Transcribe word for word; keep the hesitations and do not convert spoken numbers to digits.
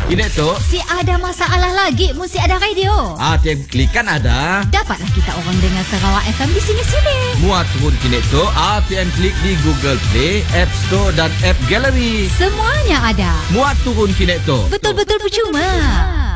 Kini tu Si ada masalah lagi mu si ada radio. Ah, tiap klik kan ada. Dapatlah kita orang dengar Sarawak F M di sini-sini. Muat turun kini tu Ah, tiap klik di Google Play, App Store dan App Gallery. Semuanya ada. Muat turun kini tu. Betul-betul percuma.